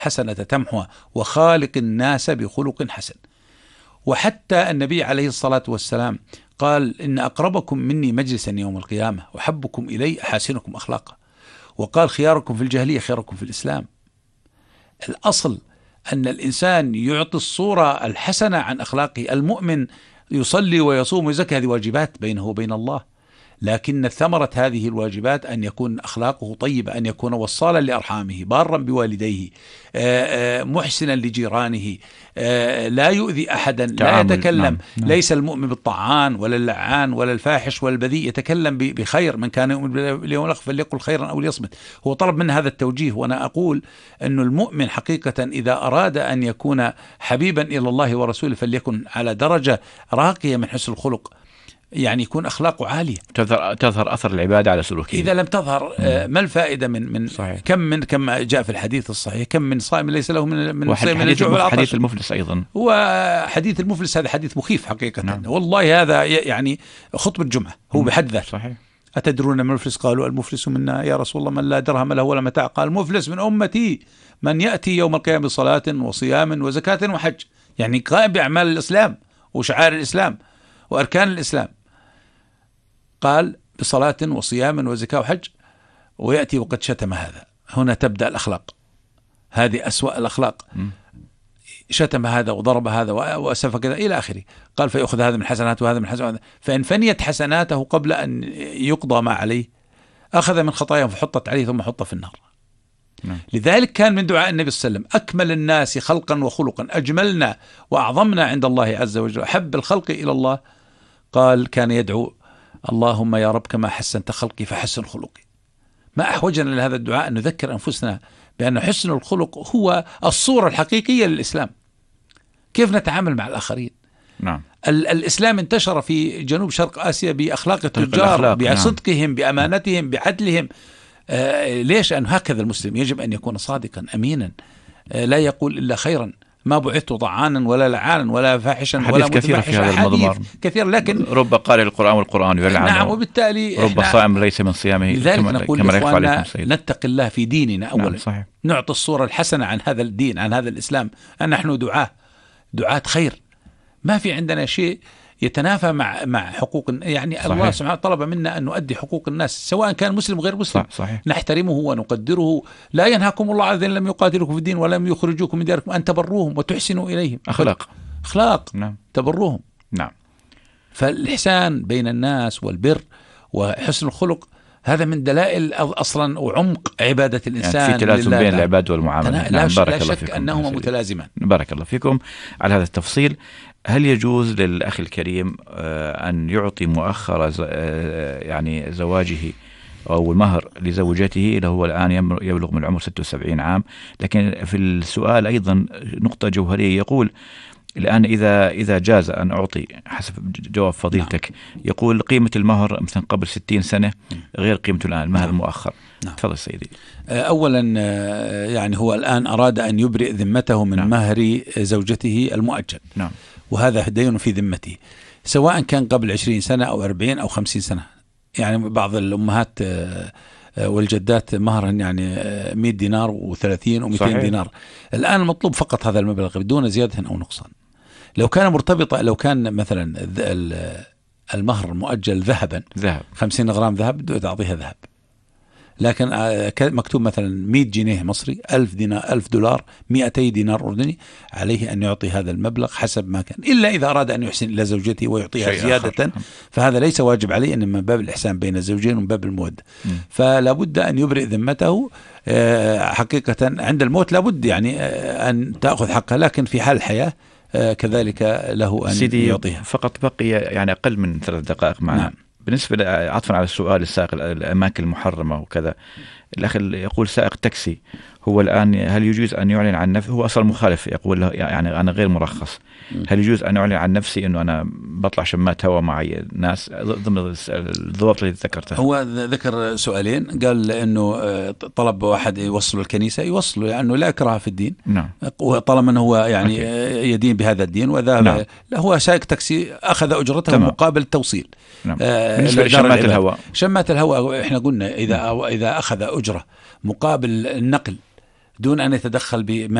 حسنة تمحوها، وخالق الناس بخلق حسن. وحتى النبي عليه الصلاة والسلام قال إن أقربكم مني مجلسا يوم القيامة وحبكم إلي أحاسنكم أخلاقا، وقال خياركم في الجاهلية خياركم في الإسلام. الأصل أن الإنسان يعطي الصورة الحسنة عن أخلاقه. المؤمن يصلي ويصوم ويزكي، هذه واجبات بينه وبين الله، لكن ثمرة هذه الواجبات أن يكون أخلاقه طيبة، أن يكون وصالا لأرحامه، بارا بوالديه، محسنا لجيرانه، لا يؤذي أحدا، لا يتكلم. نعم. ليس المؤمن بالطعان ولا اللعان ولا الفاحش ولا البذيء، يتكلم بخير. من كان يؤمن باليوم الآخر فليقل خيرا أو ليصمت. هو طلب من هذا التوجيه. وأنا أقول أن المؤمن حقيقة إذا أراد أن يكون حبيبا إلى الله ورسوله فليكن على درجة راقية من حسن الخلق، يعني يكون أخلاقه عالية، تظهر أثر العبادة على سلوكه. إذا لم تظهر ما الفائدة من صحيح. كما جاء في الحديث الصحيح، كم من صائم ليس له من صيام من الجوع والعطش. حديث المفلس أيضا، وحديث المفلس هذا حديث مخيف حقيقة. نعم. والله هذا يعني خطبة جمعة هو بحد ذاته. صحيح. أتدرون من المفلس؟ قالوا المفلس منا يا رسول الله من لا درهم له ولا متاع. قال المفلس من أمتي من يأتي يوم القيامة بصلاة وصيام وزكاة وحج، يعني قائم بأعمال الإسلام وشعائر الإسلام وأركان الإسلام. قال بصلاة وصيام وزكاة وحج، ويأتي وقد شتم هذا. هنا تبدأ الأخلاق، هذه أسوأ الأخلاق. شتم هذا وضرب هذا وأسف كذا إلى آخره. قال فيأخذ هذا من حسناته وهذا من حسناته، فإن فنيت حسناته قبل أن يقضى ما عليه أخذ من خطاياهم فحطت عليه ثم حط في النار. لذلك كان من دعاء النبي صلى الله عليه وسلم أكمل الناس خلقا وخلقا، أجملنا وأعظمنا عند الله عز وجل، أحب الخلق إلى الله. قال كان يدعو اللهم يا رب كما حسنت خلقي فحسن خلقي. ما أحوجنا لهذا الدعاء أن نذكر أنفسنا بأن حسن الخلق هو الصورة الحقيقية للإسلام. كيف نتعامل مع الآخرين؟ نعم. الإسلام انتشر في جنوب شرق آسيا بأخلاق التجار، بصدقهم، نعم. بأمانتهم، بعدلهم. ليش؟ أن هكذا المسلم يجب أن يكون صادقا أمينا، لا يقول إلا خيرا. ما بعثت طعانا ولا لعانا ولا فاحشا ولا كثير في هذا المضمار، كثير. لكن رب قارئ القرآن والقرآن يلعن. نعم. وبالتالي رب صائم ليس من صيامه. لذلك نقول كما إخواننا نتق الله في ديننا أولا. نعم. صحيح. نعطي الصورة الحسنة عن هذا الدين، عن هذا الإسلام، أن نحن دعاة خير. ما في عندنا شيء يتنافى مع حقوق، يعني صحيح. الله سبحانه طلب منا أن نؤدي حقوق الناس سواء كان مسلم غير مسلم. صحيح. نحترمه ونقدره. لا ينهاكم الله عن الذين لم يقاتلوكم في الدين ولم يخرجوكم من دياركم أن تبروهم وتحسنوا إليهم. أخلاق. نعم. تبروهم. نعم. فالإحسان بين الناس والبر وحسن الخلق هذا من دلائل أصلا وعمق عبادة الإنسان. يعني في تلازم بين العباد والمعاملة. لا شك أنهما متلازمان. بارك الله فيكم على هذا التفصيل. هل يجوز للأخ الكريم أن يعطي مؤخر يعني زواجه أو المهر لزوجته اللي هو الآن يبلغ من العمر 76 عام؟ لكن في السؤال أيضا نقطة جوهرية، يقول الآن إذا جاز أن أعطي حسب جواب فضيلتك، يقول قيمة المهر مثلا قبل 60 سنة غير قيمته الآن، المهر المؤخر. تفضل سيدي. أولا يعني هو الآن أراد أن يبرئ ذمته من مهر زوجته المؤجل. نعم. وهذا دين في ذمته، سواء كان قبل 20 سنة أو 40 أو 50 سنة. يعني بعض الأمهات والجدات مهرهن يعني 100 دينار و30 و200 دينار. الآن المطلوب فقط هذا المبلغ بدون زيادة أو نقصان. لو كان مرتبطة، لو كان مثلا المهر المؤجل ذهب 50 غرام ذهب تعطيها ذهب، لكن مكتوب مثلا 100 جنيه مصري، 1000 دينار، 1000 دولار، 200 دينار أردني، عليه أن يعطي هذا المبلغ حسب ما كان، إلا إذا أراد أن يحسن إلى زوجته ويعطيها زيادة، فهذا ليس واجب عليه، إن من باب الإحسان بين الزوجين ومن باب المودة. فلا بد أن يبرئ ذمته حقيقة عند الموت، لا بد يعني أن تأخذ حقها، لكن في حال الحياة كذلك له أن يعطيها. فقط بقي يعني أقل من 3 دقائق معنا. نعم. بالنسبة عطفا على السؤال السائق الأماكن المحرمة وكذا، الأخ يقول سائق تاكسي، هو الآن هل يجوز أن يعلن عن نفسه؟ هو أصلا مخالف، يقول يعني أنا غير مرخص، هل يجوز أن أعلن عن نفسي أنه أنا بطلع شمات هواء معي ناس ضمن الضوابط اللي ذكرتها؟ هو ذكر سؤالين، قال أنه طلب واحد يوصله الكنيسة، يوصله يعني لا إكراه في الدين. نعم. وطالما أنه هو يعني يدين بهذا الدين، وذا نعم. هو سائق تاكسي أخذ أجرته مقابل التوصيل. نعم. بالنسبة لشمات الهواء، شمات الهواء إحنا قلنا إذا أخذ أجرة مقابل النقل دون أن يتدخل